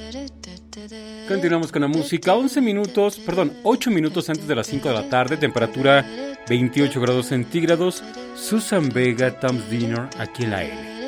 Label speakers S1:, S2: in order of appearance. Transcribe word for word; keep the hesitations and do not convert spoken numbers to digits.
S1: Continuamos con la música. once minutos, perdón, ocho minutos antes de las cinco de la tarde, temperatura veintiocho grados centígrados. Susan Vega, Tom's Dinner, aquí en la L.